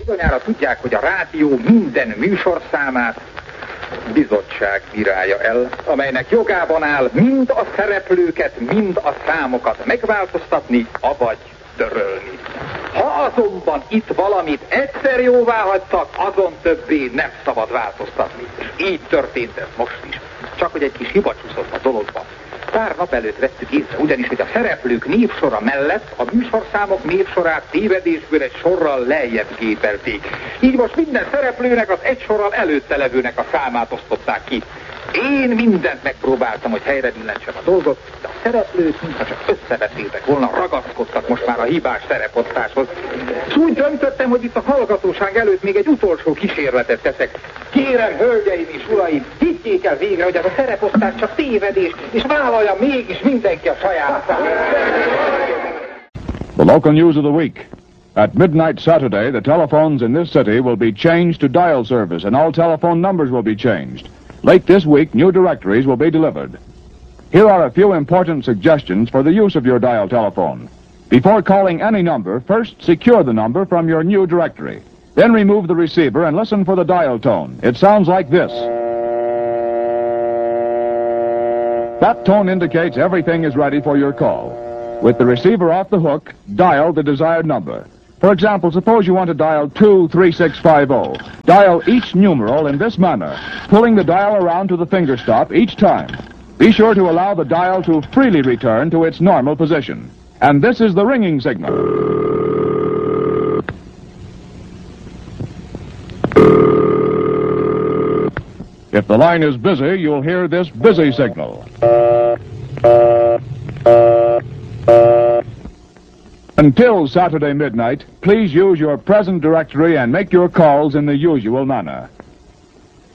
Bizonyára tudják, hogy a rádió minden műsorszámát bizottság bírálja el, amelynek jogában áll mind a szereplőket, mind a számokat megváltoztatni, avagy törölni. Ha azonban itt valamit egyszer jóvá hagytak, azon többé nem szabad változtatni. És így történt ez most is. Csak hogy egy kis hiba csúszott a dologba. Pár nap előtt vettük észre, ugyanis, hogy a szereplők névsora mellett a műsorszámok névsorát tévedésből egy sorral lejjebb gépelték. Így most minden szereplőnek az egy sorral előtte levőnek a számát osztották ki. Én mindent megpróbáltam, hogy helyre billentsem a dolgot, de a szereplők, mintha csak összebeszéltek volna, ragaszkodtak most már a hibás szereposztáshoz. És úgy döntöttem, hogy itt a hallgatóság előtt még egy utolsó kísérletet teszek. Kérem, hölgyeim és uraim, higgyék el végre, hogy ez a szereposztás csak tévedés, és vállalja mégis mindenki a sajátát. The local news of the week. At midnight Saturday, the telephones in this city will be changed to dial service, and all telephone numbers will be changed. Late this week, new directories will be delivered. Here are a few important suggestions for the use of your dial telephone. Before calling any number, first secure the number from your new directory. Then remove the receiver and listen for the dial tone. It sounds like this. That tone indicates everything is ready for your call. With the receiver off the hook, dial the desired number. For example, suppose you want to dial 23650. Dial each numeral in this manner, pulling the dial around to the finger stop each time. Be sure to allow the dial to freely return to its normal position. And this is the ringing signal. If the line is busy, you'll hear this busy signal. Until Saturday midnight, please use your present directory and make your calls in the usual manner.